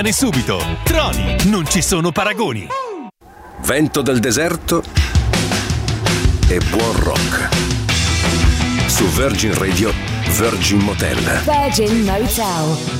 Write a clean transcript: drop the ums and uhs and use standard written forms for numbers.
subito. Troni, non ci sono paragoni. Vento del deserto e buon rock. Su Virgin Radio, Virgin Motel. Virgin Motel.